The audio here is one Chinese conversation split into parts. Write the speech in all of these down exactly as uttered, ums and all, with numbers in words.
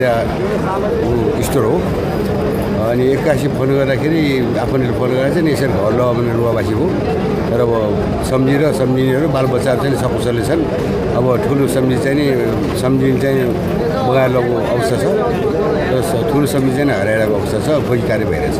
यस्तो हो अनि एक्कासी फोन गर्दाखेरि आफूले फोन गरेर चाहिँ यसरी घर ल भनेर रुवाबासी हो तर अब सम्झिएर सम्झिनेहरू बालबच्चाहरू चाहिँ सकुशलले छन् अब ठुलो सम्झि चाहिँ नि सम्झिन चाहिँ बगाएर लगेको अवस्था छ र ठुलो सम्झि चाहिँ हराइरहेको अवस्था छ खोजी कार्य भइरहेछ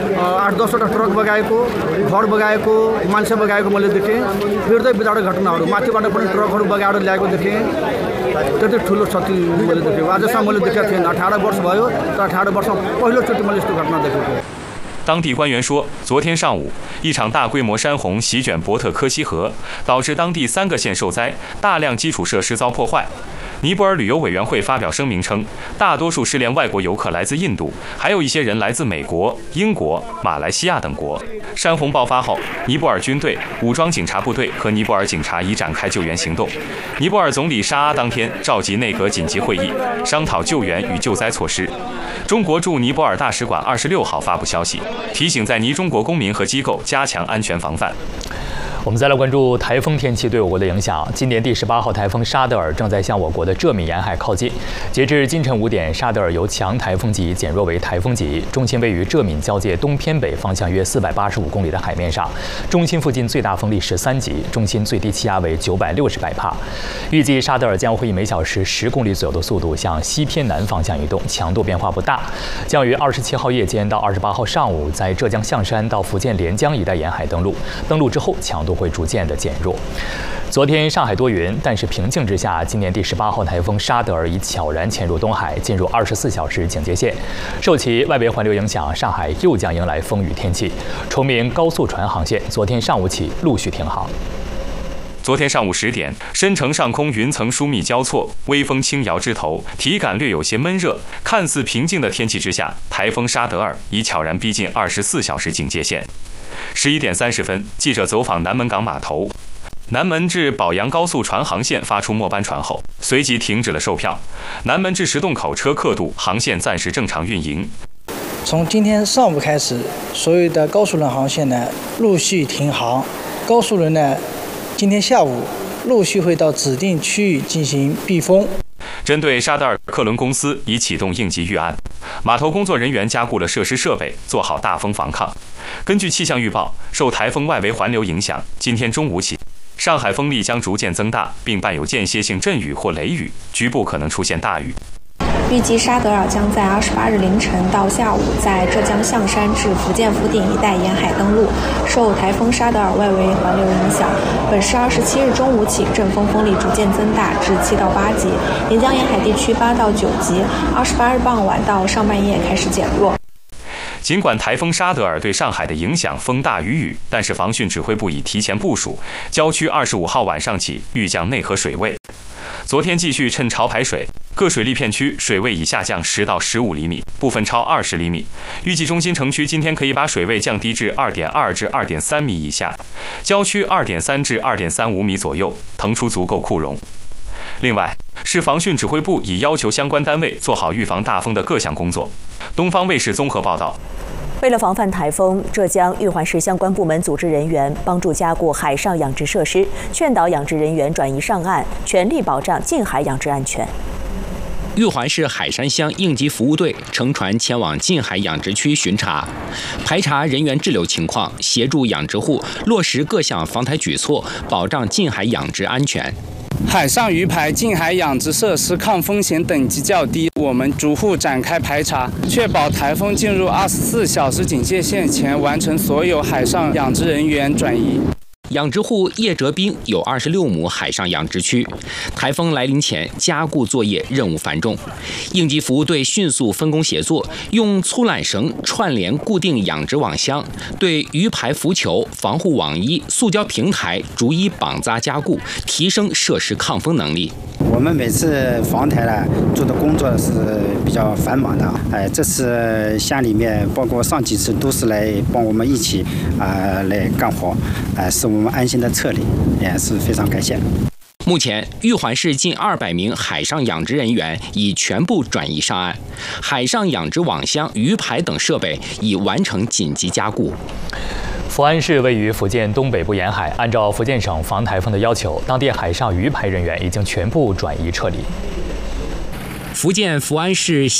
आठ दसवटा ट्रक बगाएको घर बगाएको मान्छे बगाएको मैले देखेँ हृदय विदारक घटनाहरू माथिबाट पनि ट्रकहरू बगाएर ल्याएको देखेँ त्यति ठुलो क्षति मैले देखेँ आजसम्म मैले देखेको थिएन अठारह वर्ष भयो तर अठारह वर्ष पहिलोचोटि मैले यस्तो घटना देखेको। 当地官员说，昨天上午，一场大规模山洪席卷伯特科西河，导致当地三个县受灾，大量基础设施遭破坏。尼泊尔旅游委员会发表声明称，大多数失联外国游客来自印度，还有一些人来自美国、英国、马来西亚等国。山洪爆发后，尼泊尔军队、武装警察部队和尼泊尔警察已展开救援行动。尼泊尔总理沙阿当天召集内阁紧急会议，商讨救援与救灾措施。中国驻尼泊尔大使馆二十六号发布消息，提醒在尼中国公民和机构加强安全防范。 我们再来关注台风天气对我国的影响。今年第十八号台风沙德尔正在向我国的浙闽沿海靠近。截至今晨五点，沙德尔由强台风级减弱为台风级，中心位于浙闽交界东偏北方向约四百八十五公里的海面上。中心附近最大风力十三级，中心最低气压为九百六十百帕。预计沙德尔将会以每小时十公里左右的速度向西偏南方向移动，强度变化不大，将于二十七号夜间到二十八号上午在浙江象山到福建连江一带沿海登陆。登陆之后，强度会逐渐的减弱。昨天上海多云，但是平静之下，今年第十八号台风沙德尔已悄然潜入东海，进入二十四小时警戒线。受其外围环流影响，上海又将迎来风雨天气。崇明高速船航线昨天上午起陆续停航。 昨天上午十点，深城上空云层疏密交错，微风轻摇枝头，体感略有些闷热。看似平静的天气之下，台风沙德尔已悄然逼近二十四小时警戒线。十一点三十分，记者走访南门港码头，南门至宝阳高速船航线发出末班船后，随即停止了售票。南门至石洞口车客渡航线暂时正常运营。 从今天上午开始，所有的高速轮航线呢陆续停航，高速轮呢今天下午陆续会到指定区域进行避风。 针对沙德尔客轮公司已启动应急预案，码头工作人员加固了设施设备，做好大风防抗。根据气象预报，受台风外围环流影响，今天中午起，上海风力将逐渐增大，并伴有间歇性阵雨或雷雨，局部可能出现大雨。 预计沙德尔将在二十八日凌晨到下午在浙江象山至福建福鼎一带沿海登陆。受台风沙德尔外围环流影响，本市二十七日中午起阵风风力逐渐增大至七到八级，沿江沿海地区八到九级。二十八日傍晚到上半夜开始减弱。 尽管台风沙德尔对上海的影响风大雨雨，但是防汛指挥部已提前部署，郊区二十五号晚上起预降内河水位。昨天继续趁潮排水，各水利片区水位已下降十到十五厘米，部分超二十厘米。预计中心城区今天可以把水位降低至二点二至二点三米以下，郊区二点三至二点三五米左右，腾出足够库容。另外，市防汛指挥部已要求相关单位做好预防大风的各项工作。东方卫视综合报道。 为了防范台风，浙江玉环市相关部门组织人员帮助加固海上养殖设施，劝导养殖人员转移上岸，全力保障近海养殖安全。 玉环市海山乡应急服务队乘船前往近海养殖区巡查，排查人员滞留情况，协助养殖户落实各项防台举措，保障近海养殖安全。 海上鱼排近海养殖设施抗风险等级较低，我们逐户展开排查，确保台风进入二十四小时警戒线前完成所有海上养殖人员转移。 养殖户叶哲斌有二十六亩海上养殖区，台风来临前加固作业任务繁重，应急服务队迅速分工协作，用粗缆绳串联固定养殖网箱，对鱼排浮球、防护网衣、塑胶平台逐一绑扎加固，提升设施抗风能力。 我们每次防台呢做的工作是比较繁忙的，哎，这次乡里面包括上几次都是来帮我们一起啊、呃、来干活，哎、呃，是我们安心的撤离，也是非常感谢。 目前，玉环市近二百名海上养殖人员已全部转移上岸，海上养殖网箱、鱼排等设备已完成紧急加固。 福安市位于福建东北部沿海，按照福建省防台风的要求，当地海上鱼排人员已经全部转移撤离。 福建福安市